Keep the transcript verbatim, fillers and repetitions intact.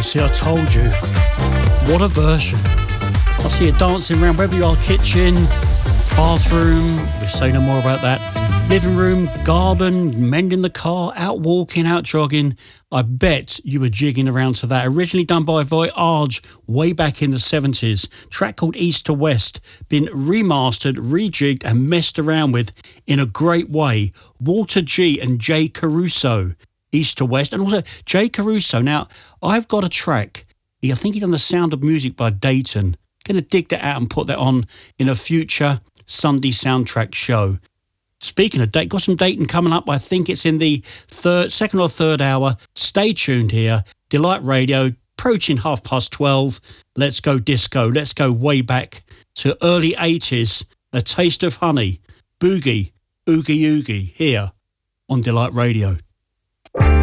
See, I told you. What a version. I see you dancing around wherever you are, kitchen, bathroom, we say no more about that, living room, garden, mending the car, out walking, out jogging. I bet you were jigging around to that. Originally done by Voyage way back in the seventies. Track called East to West, been remastered, rejigged and messed around with in a great way. Walter G and Jay Caruso, East to West. And also Jay Caruso. Now, I've got a track. I think he done the Sound of Music by Dayton. Going to dig that out and put that on in a future Sunday soundtrack show. Speaking of Dayton, got some Dayton coming up. I think it's in the third, second or third hour. Stay tuned here. Delight Radio, approaching half past twelve. Let's go disco. Let's go way back to early eighties. A Taste of Honey. Boogie, Oogie Oogie here on Delight Radio.